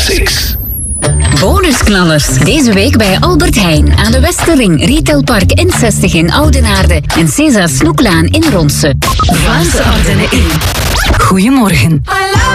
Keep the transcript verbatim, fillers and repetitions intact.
Classics. Bonusknallers. Deze week bij Albert Heijn aan de Westerring, Retailpark N zestig in Oudenaarde en César Snoeklaan in Ronse. Vlaamse Ardennen in. Goedemorgen.